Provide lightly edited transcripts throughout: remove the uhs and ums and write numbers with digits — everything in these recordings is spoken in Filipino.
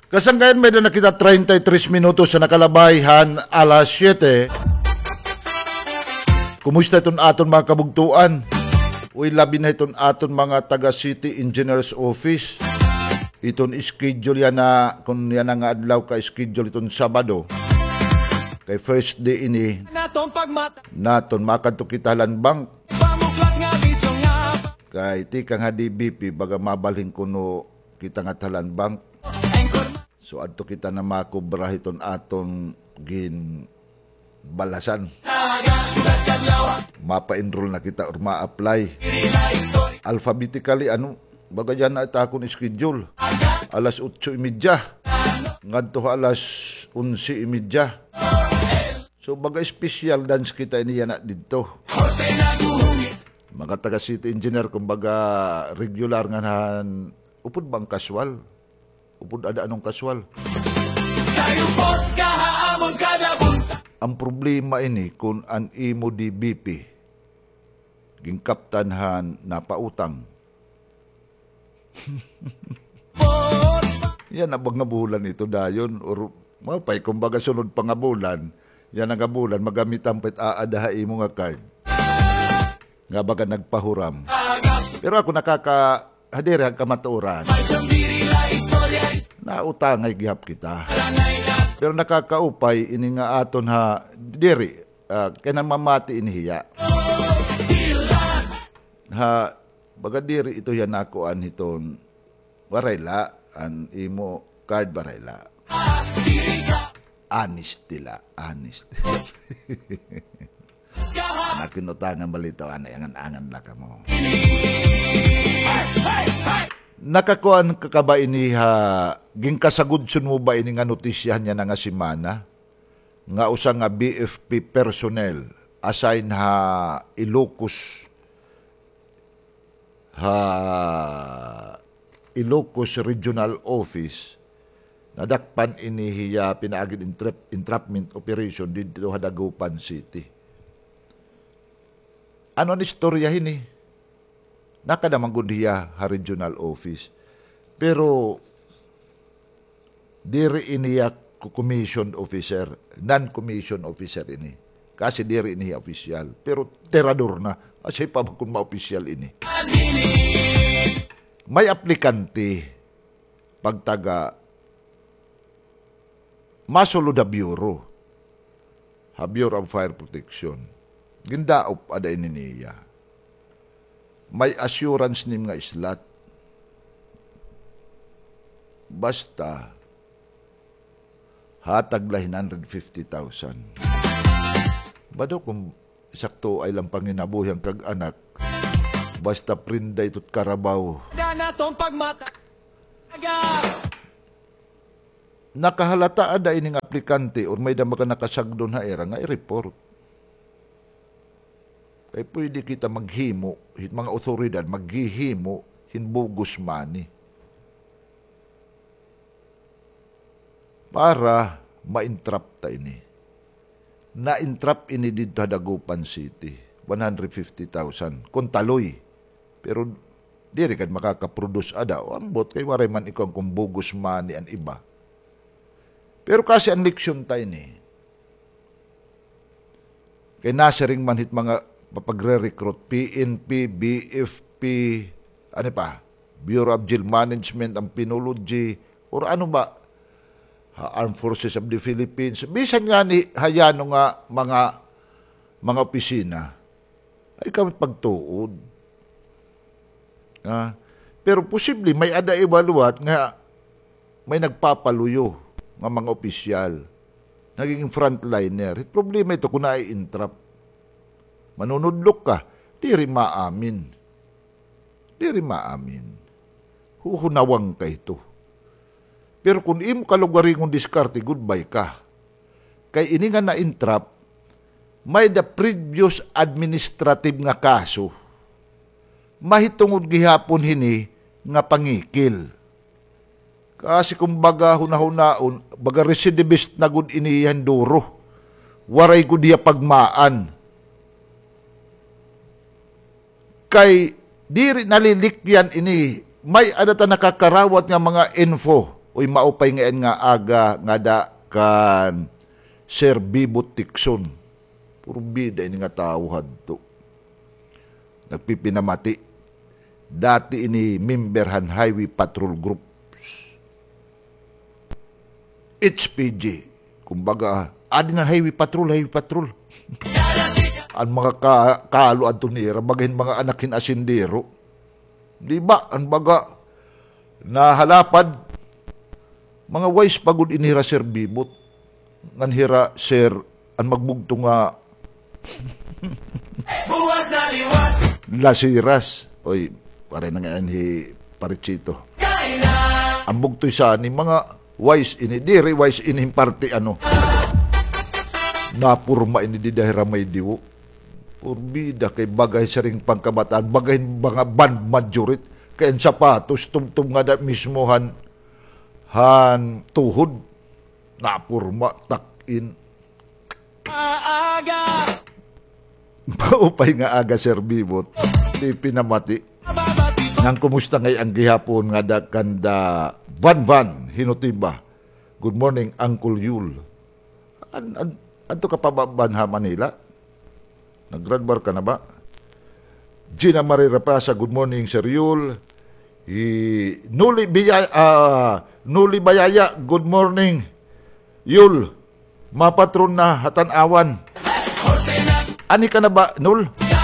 Kasanggayan may na nakita 33 minutos sa nakalabayhan alas 7. Kumusta itong aton mga kabugtuan? Uy, labi na itong aton mga taga City Engineers Office. Itong schedule yan na, kung yan nga adlaw ka schedule itong Sabado. Kay first day ini, naton makadto kita Bank. Kay ti kang hadi BP, baga mabalhin kuno kita nga Bank. So adto kita na makubra iton aton gin balasan. Mapa-enroll na kita or ma-apply. Alphabetically baga dyan na ita akong schedule. Alas 8:30. Ngadto alas 11:30. So baga special dance kita niya na dito. Mga taga City Engineer kumbaga regular nga nahan upod bang casual? Upod ada anong casual? Ang problema ini kung an imo di BP ging kaptanhan na pautang. Yan abag nga bulan ito dayon or mapay kumbaga sunod pa nga bulan. Yan nga bulan magamit ang aadaha imo nga card. Nga baga nagpahuram. Pero ako hadiri ang kamaturan. Nautangay gihap kita. Pero nakakaupay ini nga aton ha diri kailan mamati inihiya. Ha baga diri ito yan ako an hiton barayla an imo card barayla. Honest. Nakinutangan balito angan la ka mo. Nakakuan kakaba ini ha gingkasagudson mo ba ini nga notisyahan niya nga simana nga usa nga BFP personnel assign ha Ilocos Regional Office nadakpan ini hiya pinaagid entrapment operation dito sa Dagupan City. Ano ni istorya hini? Nakadamang gundiya ha regional office. Pero diri iniya commissioned officer, non-commissioned officer ini. Kasi diri iniya official. Pero terador na. Asay pa ba kung ma-official ini? May aplikante pagtaga masulod da Bureau. Ha Bureau of Fire Protection. Gindaop ada ini niya. May assurance nim nga islat. Basta hatag la 150,000. Bado kung sakto ay lang panginabuhi ang kag-anak. Basta prinda ito't karabaw. Nakahalata ada ining aplikante or may damaga nakasagdon ha era nga i-report. Kaya pwede kita maghimo, mga otoridad, maghihimo, hinbugus money. Para ma-entrap ta ini. Na-entrap ini dito Dagupan City, 150,000. Kung taloy. Pero di rin makakaproduce ada. Ambot kay waray man ikaw kung bugus money ang iba. Pero kasi ang leksyon tayo ni. Kay nasaring manhit mga papagre-recruit, PNP, BFP, Bureau of Jail Management, ang Pinology, or ano ba, Armed Forces of the Philippines, bisan nga ni hayano nga mga opisina, ay kamit pagtuod. Pero posible may ada evaluat nga may nagpapaluyo nga mga opisyal, naging frontliner. Problema ito kung na-entrap. Manunudlok ka, di rin maamin. Huhunawang ka ito. Pero kung imo kalugari kong diskarte, goodbye ka. Kay ini nga na-entrap, may the previous administrative nga kaso, mahitungod gihapon hini nga pangikil. Kasi kung baga hunahunaon, baga recidivist na gud iniyan duro. Waray gud diya pagmaan. Kay diri nalilikyan ini may adata nakakarawat nga mga info Uy, maupay ngayon nga aga nga da kan Sir Bibot Tikson. Puro bida ini nga tao hadto. Nagpipinamati. Dati ini memberhan Highway Patrol Groups. HPG. Kumbaga, adi na Highway Patrol. Ang mga kaalo at tunira, bagahin mga anakin asindero. Di ba? Ang baga, nahalapad, mga wise pagod inira Sir Bibot. Nganhira, Sir, ang magbugto nga lasiras. Oy, pare na nga hi Parichito. Ang bugto'y sa ni mga wise ini, diri wise ini parte ano. Napurma ini di dahira may diwo. Purbida kay bagay sa ring pangkabataan, bagay mga band majority, kay sapatos, tumtum nga da mismohan, han tuhod, napurma, takin. Paupay nga aga Sir Bibot, di pinamati. Nang kumusta ngay ang gihapon nga da kanda Van, hinutimba. Good morning, Uncle Yul. Anto ka pa ba Banha, Manila? Nag-grad bar ka na ba? Gina Marie Rapasa, good morning, Sir Yul. Nuli Bayaya, good morning. Yul, mapatron na hatanawan. Ani ka na ba, Nul?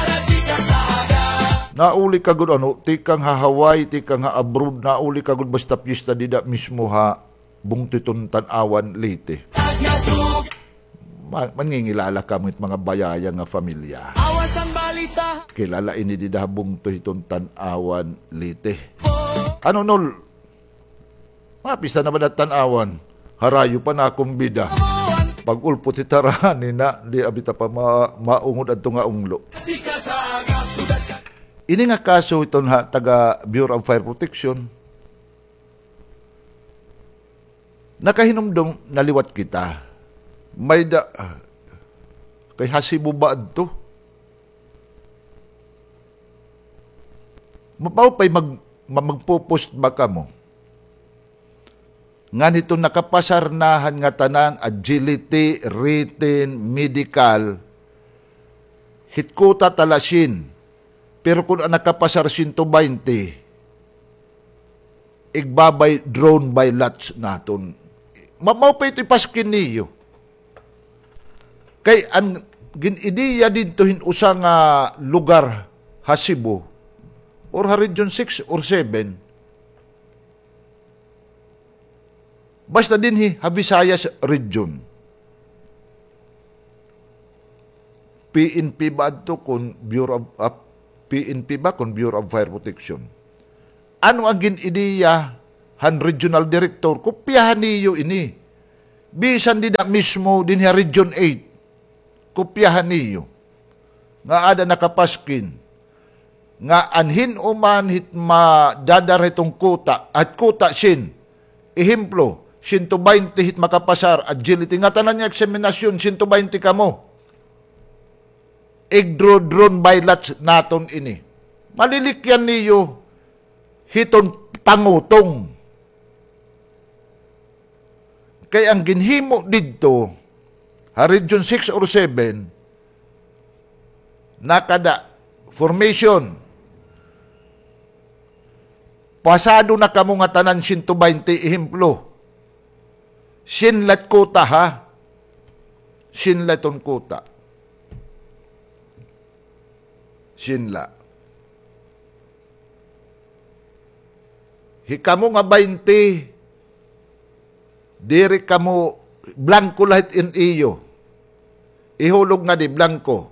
Nauli ka gud ano, tikang ha Hawaii, tikang ha abroad, nauli ka gud basta pista dida mismo ha bungtiton tanawan lite. Mangingilala kamit mga bayaya nga familia. Kilala ini dida bungtiton tanawan lite. Ano Nul? Mapista na ba na tanawan? Harayo pa na akong bida. Pag ulpo ti tarani na, di abita pa maungod at nga unglo. Ini nga kaso ito na taga Bureau of Fire Protection. Nakahinumdom naliwat kita. May da... kay hasibo ba ito? Mapaupay magpo-post ba ka mo? Nga nito nakapasarnahan nga tanan, agility, written, medical, hitkuta talasin. Pero kung nakapasar 120, igbabay drone by lots naton. Mapay ito ipaskin niyo. Kay ang ginidiya dito hinusang lugar Hasibo or Region 6 or 7. Basta din Visayas region. PNP ba ito kung Bureau of PNP ba kung Bureau of Fire Protection? Ano ang ginidiya han regional director? Kopyahan niyo ini. Bisan din mismo din Region 8. Kopyahan niyo. Nga ada nakapaskin. Nga anhin uman hitma dadar itong kuta at kuta sin. Ehemplo, 120 hit makapasar, agility nga tanan niya eksaminasyon, 120 ka mo. Drone by lots naton ini. Malilikyan niyo hiton pangutong. Kaya ang ginhimo dito, Region 6 or 7, nakada formation. Pasado na kamo nga tanan 120 ehemplo. Sinlat kuta ha. Sinlaton kuta. Sinla. Hikamo nga 20. Diri kamo blanco lahat in iyo. Ihulog nga di blanco.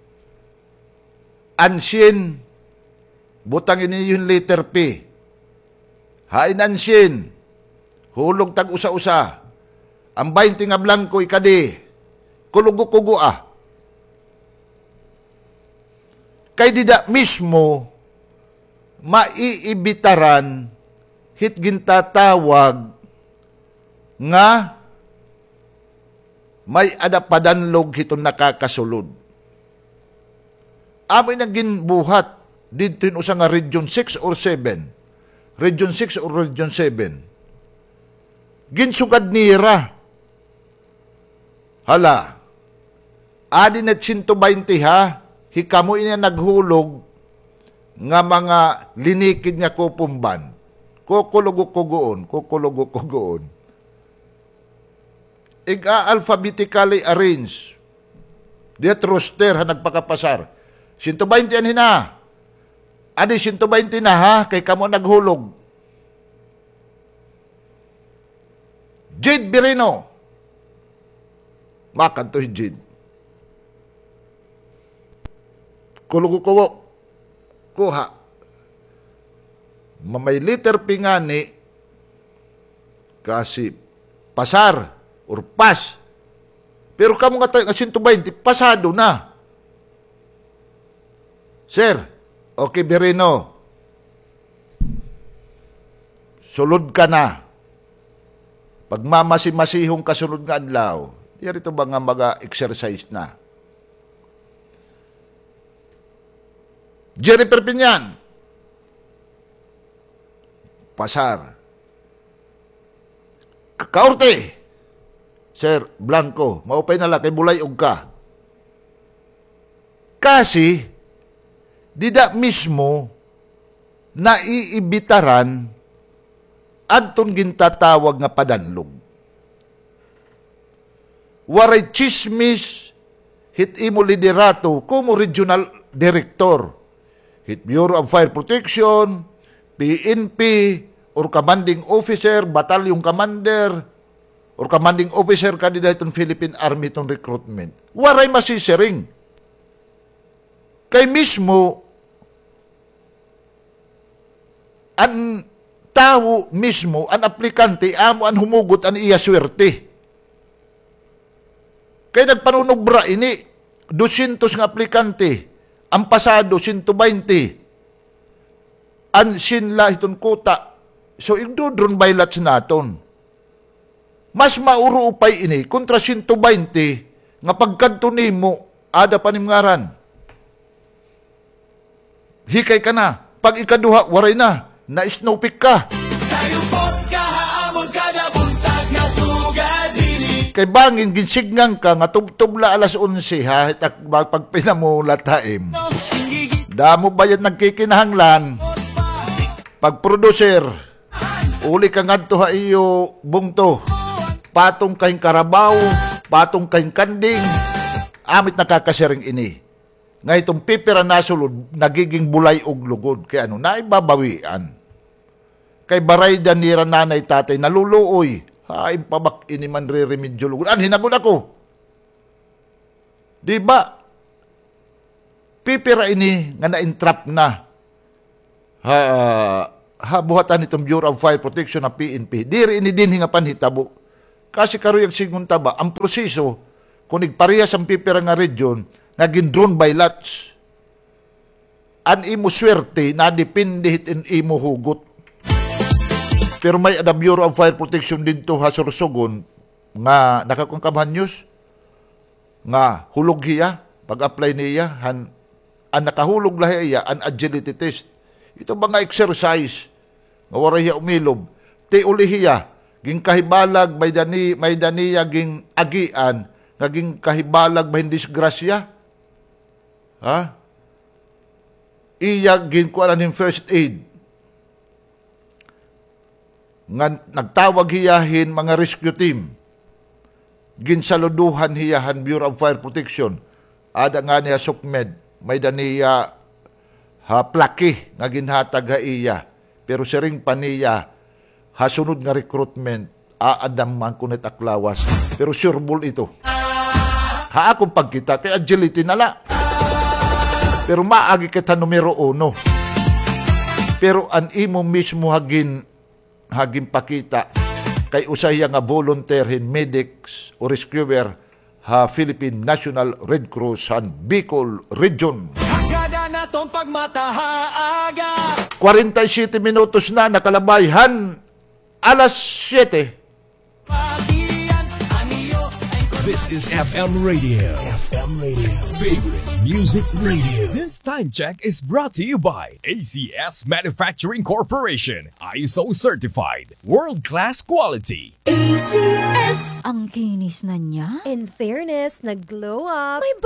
Ansin. Butang ini yung letter P. Hain ansin. Hulog tag usa-usa. Ang 20 nga blanco ikadi. Kulugo-kugo ah. Kay dida mismo maiibitaran hit gintatawag nga may adapadanlog hiton nakakasulod. Amoy nang ginbuhat dito yung usa nga Region 6 or 7. Region 6 or Region 7. Ginsugad nira. Hala, adi na 120 ha, hikamo ina naghulog nga mga linikid nga kupumban. Kukulog-kugoon. Alphabetically arranged. Diat roster ha nagpakapasar. 120 yan hina. Adi 120 na ha, kay kamo naghulog. Jade Birino. Makan to si Jade. Kulugo-kugo. Kuha. Mamay liter pingani kasi pasar or pas. Pero kamo nga tayo nga 120, pasado na. Sir, okay Birino. Sulod ka na. Pagmamasi-masihong kasunod nga adlaw, di rito ba nga mag-exercise na? Jerry Perpignan. Pasar. Kaorte. Sir, Blanco, maupay na lang kay bulay og ka. Kasi, dida mismo naiibitaran adton gintatawag nga padanlog. Waray chismis hit imo liderato como regional director, hit Bureau of Fire Protection, PNP, or commanding officer, battalion commander, or commanding officer candidate ng Philippine Army itong recruitment. Waray masisering. Kay mismo, ang tao mismo, ang aplikante, amo ang humugot ang iya swerte. Kaya nagpanunubra ini, 200 nga aplikante, ang pasado 120, ang sinla itong kuta, so igdodron bailats naton. Mas mauro upay ini, kontra 120, nga pagkanto nimo, ada panimngaran. Hikay ka na, pag ikaduha, waray na, na-snowpick ka. Kay bangin, ginsignan ka, nga tubtubla alas 11 ha, pag pinamula taim. Damo ba yan nagkikinahanglan? Pag producer, uli ka nga to ha iyo bungto. Patong kayong karabaw, patong kayong kanding, amit nakakasiring ini. Nga itong pipira nasulod, nagiging bulay og lugod. Kaya ano, naibabawian. Kay baray danira nanay tatay, naluluoy. Haim pabak ini man re-remedyo lugod. Hinagod ako. Diba? Pipira ini, nga na-entrap na. Buhatan itong Bureau of Fire Protection na PNP. Diri ini din hingapan hitabo. Kasi karuyag sigunta ba, ang proseso, kung igparehas ang pipira nga region, naging drone by lots. An imo swerte na depende hitin imo hugot. Pero may ada Bureau of Fire Protection dito ha Sorsogon nga nakakungkamhan news nga hulog hiya pag-apply niya an nakahulog lahi iya an agility test. Ito ba nga exercise nga wala hiya umilob. Ti uli hiya ging kahibalag may daniya ging agian nga ging kahibalag may disgrasya. Ha? Iya ginkuan ng first aid. Nga nagtawag hiyahin mga rescue team. Ginsaluduhan hiyahan Bureau of Fire Protection. Ada nga niya SOCMED. May daniya plaki nga ginhatag ha iya. Pero siring pa niya hasunod nga recruitment. Aadam man kunit aklawas. Pero sureball ito. Ha akong pagkita kay agility nala. Pero maagi kita numero 1. Pero an imo mismo hagin pakita kay usaya nga volunteer medics o rescuer ha Philippine National Red Cross han Bicol Region. 47 minutos na nakalabayhan alas 7. This is FM Radio. FM Radio. Favorite Music Radio. This time check is brought to you by ACS Manufacturing Corporation. ISO certified. World-class quality. ACS. Ang kinis na niya. In fairness, nag-glow up. May